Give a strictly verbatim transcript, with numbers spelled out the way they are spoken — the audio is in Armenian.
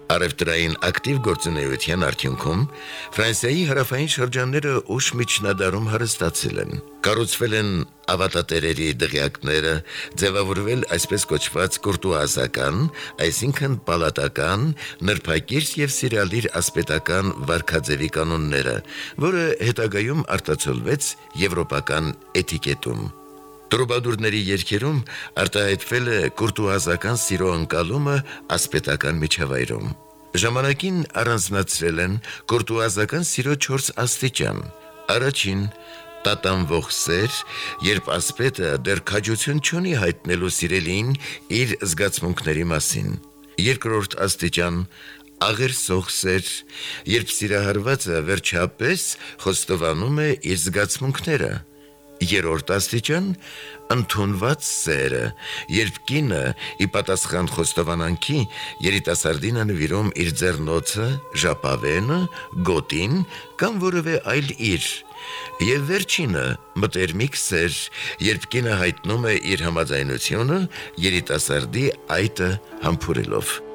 Առևտրային ակտիվ գործունեության արդյունքում Ֆրանսիայի հարավային շրջանները ուշ միջնադարում հարստացել են։ Կառուցվել են ավատատերերի դղյակները, ձևավորվել այսպես կոչված կուրտուազական, այսինքն պալատական, նրբակիրթ եւ սիրալիր ասպետական վարքաձևի կանոնները, որը հետագայում արտացոլվեց եվրոպական էտիկետում։ Տրուբադուրների երգերում արտահայտվել է կուրտուազական սիրո ընկալումը ասպետական միջավայրում։ Ժամանակին առանձնացրել են կուրտուազական սիրո չորս աստիճան։ Առաջին՝ տատանվող սեր, երբ ասպետը դեռ քաջություն չունի հայտնելու սիրելին իր զգացմունքների մասին։ Երկրորդ աստիճան՝ աղերսող սեր, երբ սիրահարվածը վերջապես խոստովանում է իր զգացմունքները։ Երրորդ աստիճան՝ ընդունված սերը, երբ կինը ի պատասխան խոստովանանքի երիտասարդին է նվիրում իր ձեռնոցը, ժապավենը, գոտին կամ որևէ այլ իր։ Եվ վերջինը՝ մտերմիկ սեր, երբ կինը հայտնում է իր համաձայնությունը երիտասարդի այտը համբուրելով։